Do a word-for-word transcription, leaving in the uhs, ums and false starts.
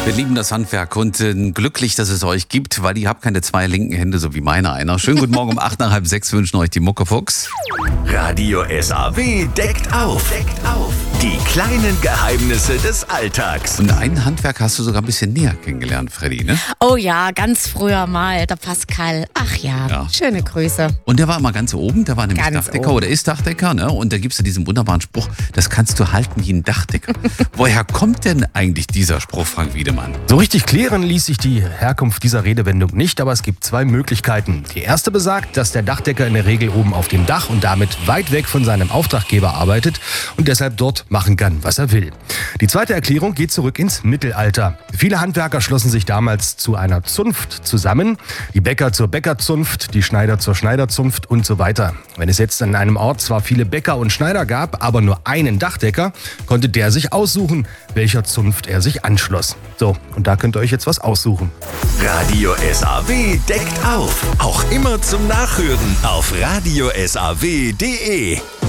Wir lieben das Handwerk und äh, glücklich, dass es euch gibt, weil ihr habt keine zwei linken Hände, so wie meine einer. Schönen guten Morgen um acht nach halb sechs wünschen euch die Muckefuchs. Radio S A W deckt auf. Deckt auf. Die kleinen Geheimnisse des Alltags. Und einen Handwerk hast du sogar ein bisschen näher kennengelernt, Freddy, ne? Oh ja, ganz früher mal, der Pascal. Ach ja, Ja. schöne Grüße. Und der war immer ganz oben, der war nämlich Ganz Dachdecker oben. oder ist Dachdecker, ne? Und da gibst du diesen wunderbaren Spruch, das kannst du halten wie ein Dachdecker. Woher kommt denn eigentlich dieser Spruch, Frank Wiedemann? So richtig klären ließ sich die Herkunft dieser Redewendung nicht, aber es gibt zwei Möglichkeiten. Die erste besagt, dass der Dachdecker in der Regel oben auf dem Dach und damit weit weg von seinem Auftraggeber arbeitet und deshalb dort machen kann, was er will. Die zweite Erklärung geht zurück ins Mittelalter. Viele Handwerker schlossen sich damals zu einer Zunft zusammen, die Bäcker zur Bäckerzunft, die Schneider zur Schneiderzunft und so weiter. Wenn es jetzt an einem Ort zwar viele Bäcker und Schneider gab, aber nur einen Dachdecker, konnte der sich aussuchen, welcher Zunft er sich anschloss. So, und da könnt ihr euch jetzt was aussuchen. Radio S A W deckt auf. Auch immer zum Nachhören auf radio s a w punkt d e.